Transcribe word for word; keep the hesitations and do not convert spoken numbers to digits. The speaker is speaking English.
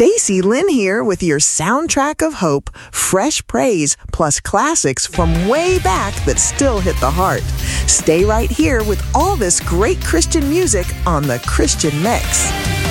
Stacy Lynn here with your soundtrack of hope, fresh praise, plus classics from way back that still hit the heart. Stay right here with all this great Christian music on the Christian Mix.